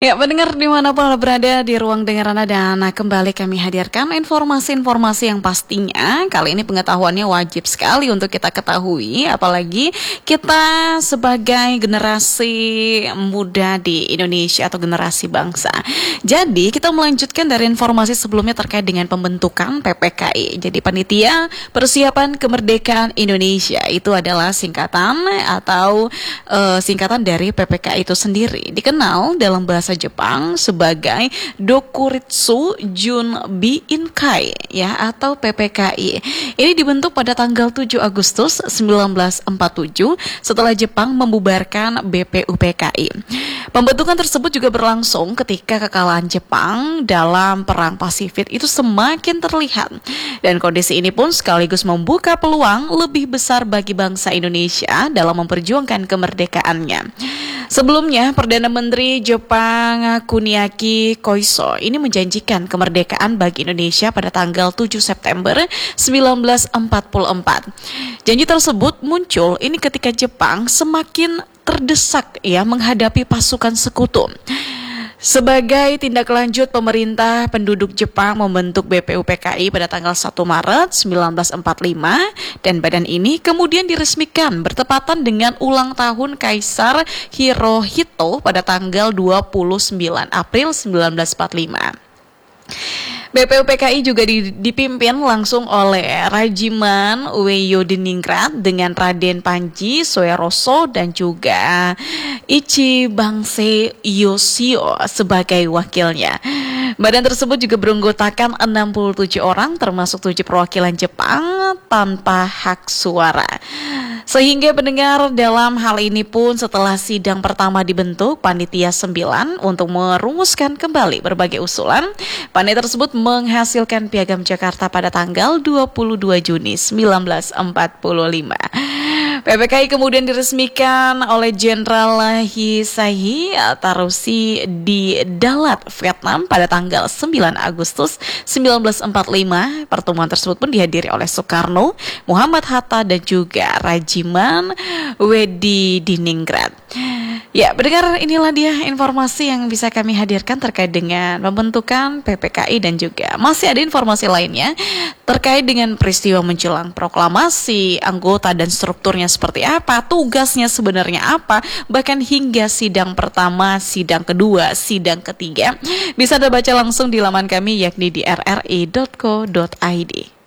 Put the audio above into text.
Ya, pendengar dimanapun Anda berada di ruang dengar Anda, dan kembali kami hadirkan informasi-informasi yang pastinya kali ini pengetahuannya wajib sekali untuk kita ketahui, apalagi kita sebagai generasi muda di Indonesia atau generasi bangsa. Jadi kita melanjutkan dari informasi sebelumnya terkait dengan pembentukan PPKI. Jadi Panitia Persiapan Kemerdekaan Indonesia itu adalah singkatan atau singkatan dari PPKI itu sendiri, dikenal dalam bahasa Jepang sebagai Dokuritsu Junbi Inkai ya, atau PPKI. Ini dibentuk pada tanggal 7 Agustus 1947 setelah Jepang membubarkan BPUPKI. Pembentukan tersebut juga berlangsung ketika kekalahan Jepang dalam Perang Pasifik itu semakin terlihat, dan kondisi ini pun sekaligus membuka peluang lebih besar bagi bangsa Indonesia dalam memperjuangkan kemerdekaannya. Sebelumnya, Perdana Menteri Jepang Kuniaki Koiso ini menjanjikan kemerdekaan bagi Indonesia pada tanggal 7 September 1944. Janji tersebut muncul ini ketika Jepang semakin terdesak ya menghadapi pasukan sekutu. Sebagai tindak lanjut, pemerintah penduduk Jepang membentuk BPUPKI pada tanggal 1 Maret 1945, dan badan ini kemudian diresmikan bertepatan dengan ulang tahun Kaisar Hirohito pada tanggal 29 April 1945. BPUPKI juga dipimpin langsung oleh Rajiman Ueyodiningrat dengan Raden Panji Soeroso dan juga Ichibangse Yoshio sebagai wakilnya. Badan tersebut juga beranggotakan 67 orang termasuk 7 perwakilan Jepang tanpa hak suara. Sehingga pendengar, dalam hal ini pun setelah sidang pertama dibentuk Panitia 9 untuk merumuskan kembali berbagai usulan, panitia tersebut menghasilkan Piagam Jakarta pada tanggal 22 Juni 1945. PPKI kemudian diresmikan oleh Jenderal Hisaihi Tarushi di Dalat, Vietnam pada tanggal 9 Agustus 1945. Pertemuan tersebut pun dihadiri oleh Soekarno, Muhammad Hatta dan juga Rajiman Ueyodiningrat. Ya, pendengar, inilah dia informasi yang bisa kami hadirkan terkait dengan pembentukan PPKI, dan juga masih ada informasi lainnya terkait dengan peristiwa menjelang proklamasi, anggota dan strukturnya seperti apa, tugasnya sebenarnya apa, bahkan hingga sidang pertama, sidang kedua, sidang ketiga. Bisa Anda baca langsung di laman kami yakni di rri.co.id.